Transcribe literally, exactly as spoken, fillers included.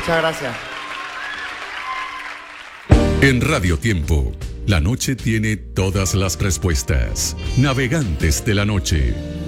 Muchas gracias. En Radio Tiempo, la noche tiene todas las respuestas. Navegantes de la noche.